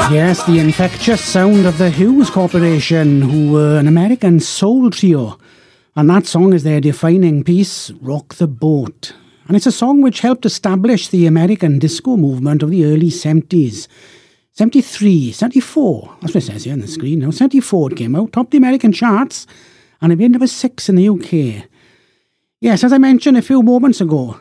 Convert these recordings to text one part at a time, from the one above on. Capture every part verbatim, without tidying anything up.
Yes, the infectious sound of the Hughes Corporation, who were an American soul trio. And that song is their defining piece, Rock the Boat. And it's a song which helped establish the American disco movement of the early seventies. seventy-three, seventy-four, that's what it says here on the screen now. seventy-four it came out, topped the American charts, and it made number six in the U K. Yes, as I mentioned a few moments ago,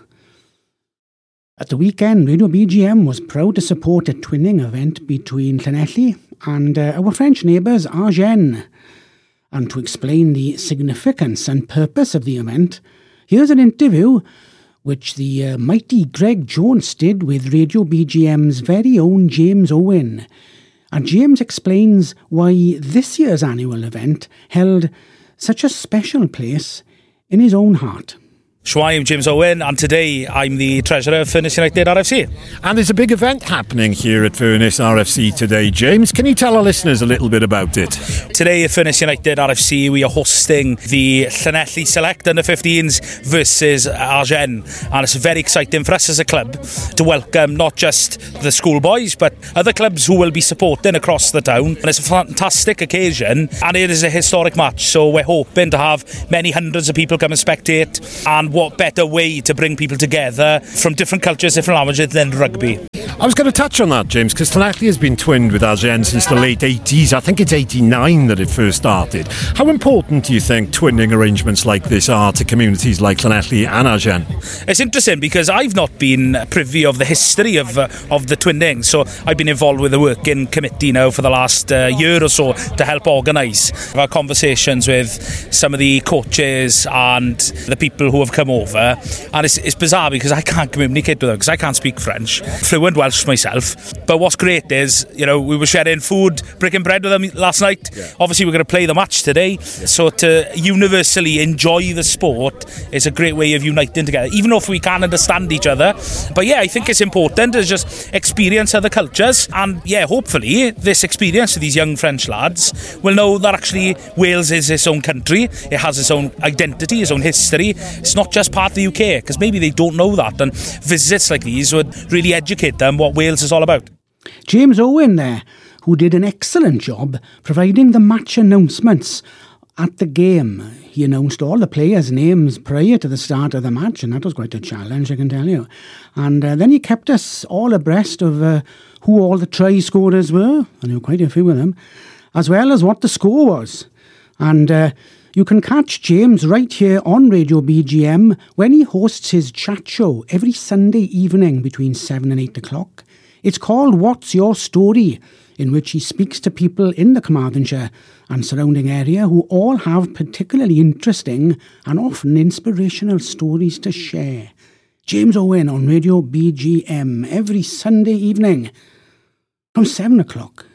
at the weekend, Radio B G M was proud to support a twinning event between Llanelli and uh, our French neighbours, Agen. And to explain the significance and purpose of the event, here's an interview which the uh, mighty Greg Jones did with Radio B G M's very own James Owen. And James explains why this year's annual event held such a special place in his own heart. Shwai, I'm James Owen, and today I'm the treasurer of Furness United R F C. And there's a big event happening here at Furness R F C today. James, can you tell our listeners a little bit about it? Today at Furness United R F C, we are hosting the Llanelli Select under fifteens versus Agen. And it's very exciting for us as a club to welcome not just the schoolboys, but other clubs who will be supporting across the town. And it's a fantastic occasion, and it is a historic match. So we're hoping to have many hundreds of people come and spectate, and what better way to bring people together from different cultures, different languages than rugby. I was going to touch on that, James, because Llanelli has been twinned with Agen since the late eighties. I think it's eighty-nine that it first started. How important do you think twinning arrangements like this are to communities like Llanelli and Agen? It's interesting because I've not been privy of the history of uh, of the twinning, so I've been involved with the working committee now for the last uh, year or so to help organise. I've had conversations with some of the coaches and the people who have come over, and it's, it's bizarre because I can't communicate with them because I can't speak French, fluent Welsh myself. But what's great is, you know, we were sharing food, breaking bread with them last night. Yeah. Obviously we're going to play the match today, yeah. So to universally enjoy the sport is a great way of uniting together, even if we can't understand each other. But yeah, I think it's important to just experience other cultures, and yeah, hopefully this experience of these young French lads will know that actually Wales is its own country, it has its own identity, its own history. It's not just part of the U K, because maybe they don't know that, and visits like these would really educate them what Wales is all about. James Owen there, who did an excellent job providing the match announcements at the game. He announced all the players' names prior to the start of the match, and that was quite a challenge, I can tell you. And uh, then he kept us all abreast of uh, who all the try scorers were, and there were quite a few of them, as well as what the score was. And uh, you can catch James right here on Radio B G M when he hosts his chat show every Sunday evening between seven and eight o'clock. It's called What's Your Story, in which he speaks to people in the Carmarthenshire and surrounding area who all have particularly interesting and often inspirational stories to share. James Owen on Radio B G M every Sunday evening from seven o'clock.